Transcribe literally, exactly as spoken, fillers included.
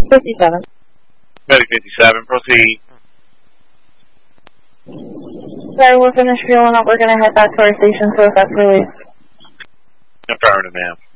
fifty-seven. Betty fifty-seven, proceed. Sorry, we're finished fueling up. We're going to head back to our station, so if that's released. Affirmative, ma'am.